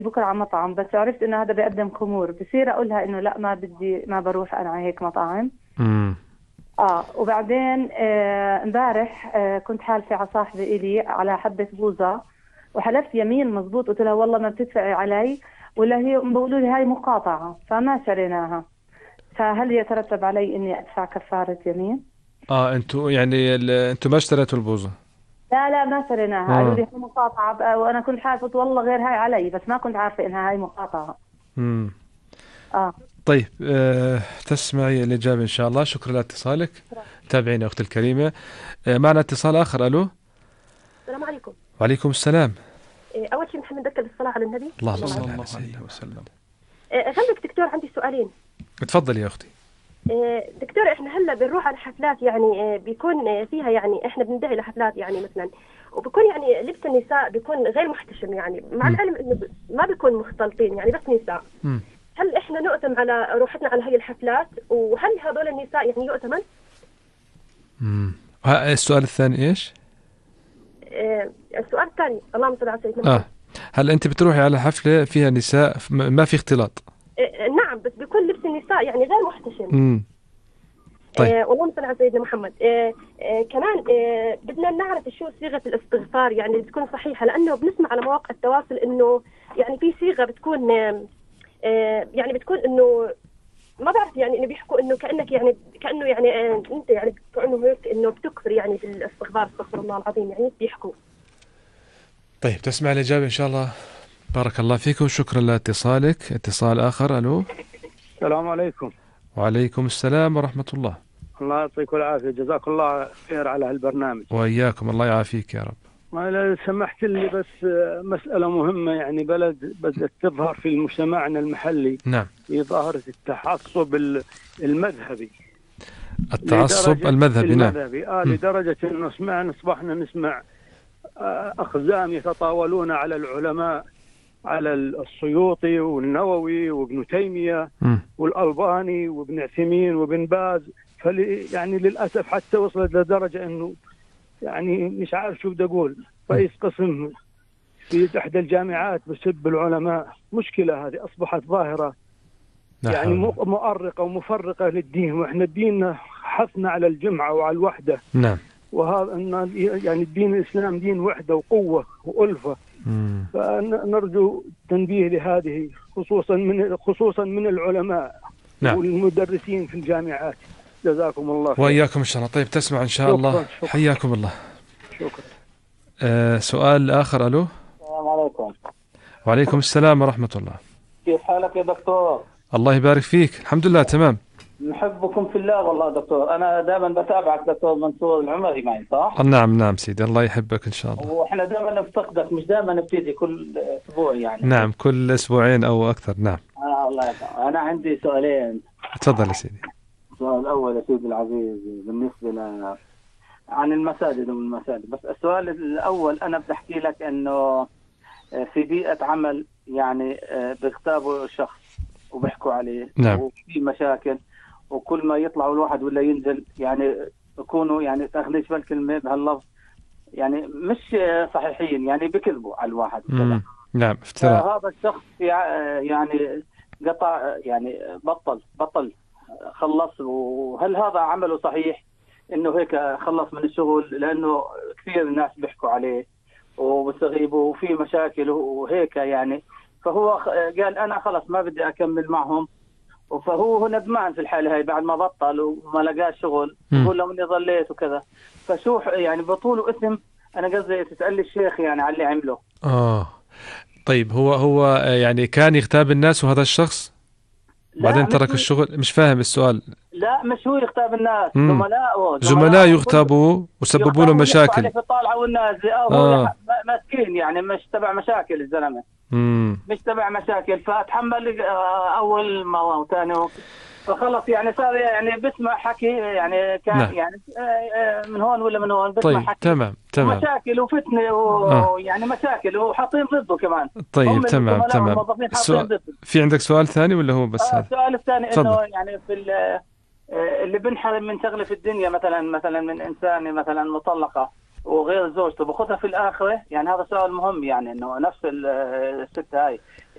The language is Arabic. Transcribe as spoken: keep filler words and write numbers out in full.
بكره على مطعم، بس عرفت انه هذا بيقدم خمور، بصير اقولها انه لا ما بدي، ما بروح انا على هيك مطاعم. امم اه وبعدين آه، امبارح آه كنت حالفة على صاحبي الي على حبة بوظة، وحلفت يمين مزبوط، قلت لها والله ما بتدفعي علي، ولا هي بيقولوا لي هاي مقاطعة، فما شريناها. فهل يترتب علي اني ادفع كفارة يمين؟ اه انتوا يعني ال... انتوا ما اشتريتوا البوظة؟ لا لا ما شريناها، قالوا اه. لي هي مقاطعة بقى، وانا كنت حالفة قلت والله غير هاي علي، بس ما كنت عارفة انها هاي مقاطعة. امم اه. طيب، آه تسمعي الإجابة إن شاء الله. شكرا لاتصالك. تابعيني أختي الكريمة. آه معنا اتصال آخر. ألو. السلام عليكم. وعليكم السلام. إيه، أول شيء نحن نذكر الصلاة على النبي اللهم صلى الله عليه صل وسلم. على سيدنا وسلم. إيه، خليك دكتور، عندي سؤالين. تفضل يا أختي. إيه، دكتور، إحنا هلا بنروح على حفلات يعني إيه، بيكون إيه، فيها يعني إحنا بندعي لحفلات يعني مثلا، وبيكون يعني لبس النساء بيكون غير محتشم، يعني مع مم. العلم إنه ب- ما بيكون مختلطين يعني بس نساء. مم. هل إحنا نؤتم على روحتنا على هاي الحفلات؟ وهل هذول النساء يعني يؤتمن؟ مم. ها- السؤال الثاني إيش؟ إيه، السؤال الثاني، اللهم صل على سيدنا آه محمد. هل أنت بتروحي على حفلة فيها نساء ف- م- ما في اختلاط؟ إيه، نعم، بس بيكون لبس النساء يعني غير محتشم. مم. طيب. آه اللهم صل على سيدنا محمد. آه آه كمان آه بدنا نعرف شو صيغة الاستغفار يعني بتكون صحيحة، لأنه بنسمع على مواقع التواصل إنه يعني في صيغة بتكون آه آه يعني بتكون إنه ما بعرف يعني إنه بيحكوا إنه كأنك يعني كأنه يعني آه أنت يعني كأنه هيك إنه بتكفر يعني بالاستغفار، استغفر الله العظيم، يعني بيحكوا. طيب، تسمع الإجابة إن شاء الله. بارك الله فيك وشكرا لاتصالك. اتصال آخر. ألو. السلام عليكم. وعليكم السلام ورحمة الله. الله يعطيك العافية، جزاك الله خير على هالبرنامج. وإياكم، الله يعافيك يا رب. ما لو سمحت لي بس آه، مسألة مهمة، يعني بلد بدأت تظهر في مجتمعنا المحلي نعم. في ظاهرة التعصب ال- المذهبي. التعصب لدرجة المذهبي. نعم. المذهبي آه مم. لدرجة أنه سمعنا أصبحنا نسمع آه، أقزام يتطاولون على العلماء، على السيوطي والنووي وابن تيمية مم. والألباني وابن عثيمين وابن باز. فلي يعني للأسف حتى وصلت لدرجة أنه يعني مش عارف شو بدي أقول، رئيس قسم في إحدى الجامعات بسب العلماء. مشكلة هذه أصبحت ظاهرة لا يعني حول. مؤ- مؤرقة ومفرقة للدين، وإحنا الدين حثنا على الجمعة وعلى الوحدة، نعم. وهذا إن يعني الدين الإسلام دين وحدة وقوة وألفة. مم. فنرجو التنبيه لهذه، خصوصا من خصوصا من العلماء نعم. والمدرسين في الجامعات. جزاكم الله خير. وإياكم إن شاء الله. طيب، تسمع إن شاء شكرا الله. شكرا حياكم الله. شكرا. آه سؤال آخر. ألو. السلام عليكم. وعليكم السلام ورحمة الله. كيف حالك يا دكتور؟ الله يبارك فيك. الحمد لله تمام. نحبكم في الله والله دكتور، أنا دائما بتابعك دكتور منصور العمري معي صح؟ نعم نعم سيدي، الله يحبك إن شاء الله. وإحنا دائما نفتقدك، مش دائما نبتدي كل أسبوع يعني. نعم، كل أسبوعين أو أكثر. نعم. آه الله يسلمك. أنا عندي سؤالين. تفضل يا سيدي. السؤال الأول يا سيدي العزيز بالنسبة ل عن المساجد والمساجد، بس السؤال الأول أنا بدي أحكي لك إنه في بيئة عمل يعني بيغتابوا شخص وبيحكوا عليه. نعم. وفي مشاكل، وكل ما يطلعوا الواحد ولا ينزل يعني يكونوا يعني تاخذيش بالكلمة بهاللفظ يعني مش صحيحين، يعني بكذبوا على الواحد وكذا. مم. نعم، افتراء. فهذا الشخص يعني قطع يعني بطل بطل خلص. وهل هذا عمله صحيح انه هيك خلص من الشغل؟ لانه كثير الناس بيحكوا عليه وبستغيبوا وفي مشاكل وهيك يعني. فهو قال انا خلص ما بدي اكمل معهم، فهو ندمان في الحالة هاي بعد ما بطل وما لقاش شغل، يقول لهم اني ظليت وكذا. فشو يعني بطوله اسم. انا قصدي تسأل الشيخ يعني على اللي عمله. آه طيب، هو هو آه، يعني كان يغتاب الناس وهذا الشخص بعدين ترك الشغل؟ مش فاهم السؤال. لا مش هو يغتاب الناس، مم. زملائه زملاء يغتابوا وسببوا له مشاكل. في الطالعة والنازلة. اه هو آه. مسكين يعني مش تبع مشاكل الزلمة. مم. مش تبع مشاكل، فتحمل أول مرة وثاني وقت. فخلص يعني صار يعني بسمع حكي يعني كان نعم. يعني من هون ولا من هون بسمع طيب حكي. تمام تمام. مشاكل وفتنة ويعني آه. مشاكل وحاطين ضده كمان. طيب تمام تمام. سؤال في عندك سؤال ثاني ولا هو بس آه هذا؟ السؤال الثاني فضل. انه يعني في اللي بنحرم من شغله في الدنيا، مثلا مثلا من انسان مثلا مطلقه وغير زوجته بأخذها في الآخرة؟ يعني هذا سؤال مهم، يعني إنه نفس الست هاي